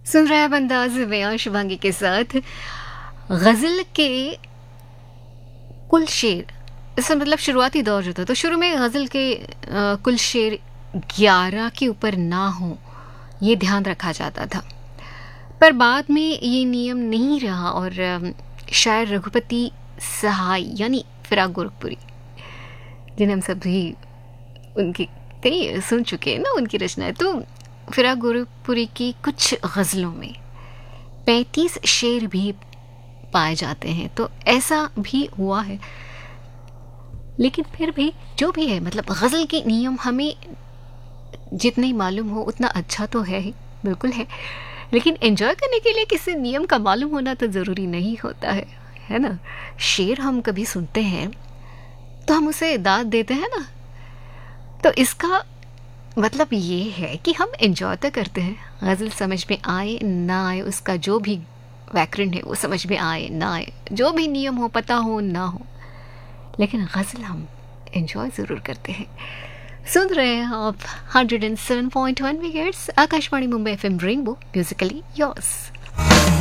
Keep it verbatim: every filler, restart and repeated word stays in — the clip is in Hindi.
सुन रहा है बंदाज में शिवांगी के साथ गज़ल के कुल शेर। इसका मतलब शुरुआती दौर जो था, तो शुरू में गज़ल के अ, कुल शेर ग्यारह के ऊपर ना हो, ये ध्यान रखा जाता था। पर बाद में ये नियम नहीं रहा और अम, शायर रघुपति सहाय यानी फिराक गोरखपुरी, जिन्हें हम सभी उनकी कई सुन चुके हैं ना उनकी रचनाएं, तो फिराक गोरखपुरी की कुछ गज़लों में पैंतीस शेर भी पाए जाते हैं। तो ऐसा भी हुआ है। लेकिन फिर भी जो भी है, मतलब गज़ल के नियम हमें जितने ही मालूम हो उतना अच्छा तो है ही, बिल्कुल है। लेकिन एंजॉय करने के लिए किसी नियम का मालूम होना तो ज़रूरी नहीं होता है, है ना। शेर हम कभी सुनते हैं तो हम उसे दाद देते हैं ना, तो इसका मतलब ये है कि हम एंजॉय तो करते हैं। गज़ल समझ में आए ना आए, उसका जो भी व्याकरण है वो समझ में आए ना आए, जो भी नियम हो पता हो ना हो, लेकिन गज़ल हम एंजॉय ज़रूर करते हैं। सुन रहे हैं आप hundred and seven point one megahertz Akashvani Mumbai FM rainbow, Musically yours.